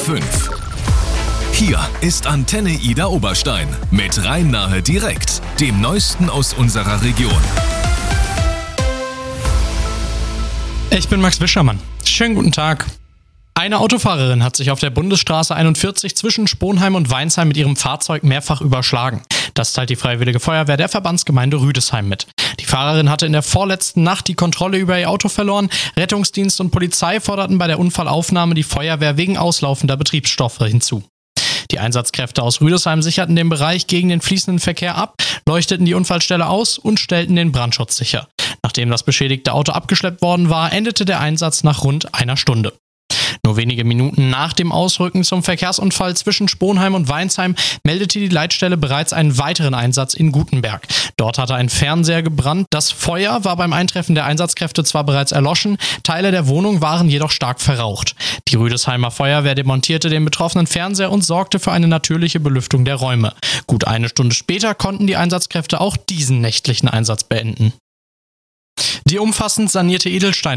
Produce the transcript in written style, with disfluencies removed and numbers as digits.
5. Hier ist Antenne Ida Oberstein mit Rhein-Nahe direkt, dem Neuesten aus unserer Region. Ich bin Max Wischermann. Schönen guten Tag. Eine Autofahrerin hat sich auf der Bundesstraße 41 zwischen Sponheim und Weinsheim mit ihrem Fahrzeug mehrfach überschlagen. Das teilt die Freiwillige Feuerwehr der Verbandsgemeinde Rüdesheim mit. Die Fahrerin hatte in der vorletzten Nacht die Kontrolle über ihr Auto verloren. Rettungsdienst und Polizei forderten bei der Unfallaufnahme die Feuerwehr wegen auslaufender Betriebsstoffe hinzu. Die Einsatzkräfte aus Rüdesheim sicherten den Bereich gegen den fließenden Verkehr ab, leuchteten die Unfallstelle aus und stellten den Brandschutz sicher. Nachdem das beschädigte Auto abgeschleppt worden war, endete der Einsatz nach rund einer Stunde. Nur wenige Minuten nach dem Ausrücken zum Verkehrsunfall zwischen Sponheim und Weinsheim meldete die Leitstelle bereits einen weiteren Einsatz in Gutenberg. Dort hatte ein Fernseher gebrannt. Das Feuer war beim Eintreffen der Einsatzkräfte zwar bereits erloschen, Teile der Wohnung waren jedoch stark verraucht. Die Rüdesheimer Feuerwehr demontierte den betroffenen Fernseher und sorgte für eine natürliche Belüftung der Räume. Gut eine Stunde später konnten die Einsatzkräfte auch diesen nächtlichen Einsatz beenden. Die umfassend sanierte Edelstein